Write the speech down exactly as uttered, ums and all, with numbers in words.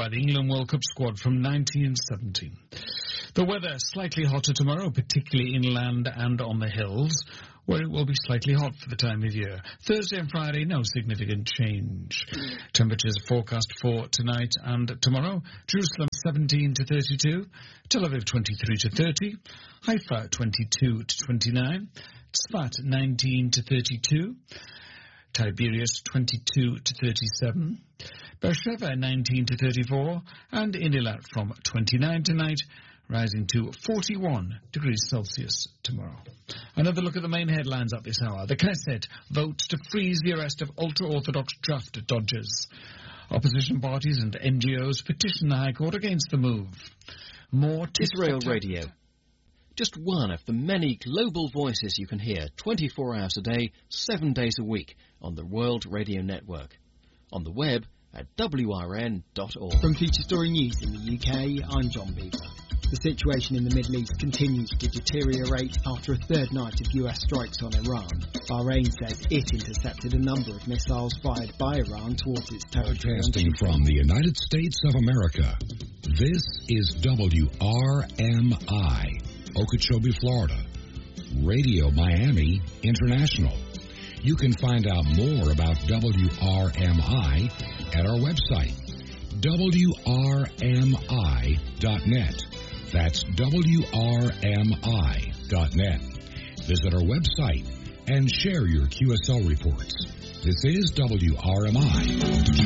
by the England World Cup squad from nineteen seventeen. The weather slightly hotter tomorrow, particularly inland and on the hills, where it will be slightly hot for the time of year. Thursday and Friday, no significant change. Temperatures forecast for tonight and tomorrow. Jerusalem seventeen to thirty-two, Tel Aviv twenty-three to thirty, Haifa twenty-two to twenty-nine, Tzfat nineteen to thirty-two, Tiberias twenty-two to thirty-seven, Beersheba nineteen to thirty-four, and in Eilat from twenty-nine tonight, rising to forty-one degrees Celsius tomorrow. Another look at the main headlines at this hour. The Knesset votes to freeze the arrest of ultra-Orthodox draft dodgers. Opposition parties and N G Os petition the High Court against the move. More Israel Radio. Just one of the many global voices you can hear twenty-four hours a day, seven days a week on the World Radio Network. On the web at w r n dot org. From Future Story News in the U K, I'm John Beaver. The situation in the Middle East continues to deteriorate after a third night of U S strikes on Iran. Bahrain says it intercepted a number of missiles fired by Iran towards its territory. Broadcasting from the United States of America, this is W R M I, Okeechobee, Florida. Radio Miami International. You can find out more about W R M I at our website, W R M I dot net. That's W R M I dot net. Visit our website and share your Q S L reports. This is W R M I.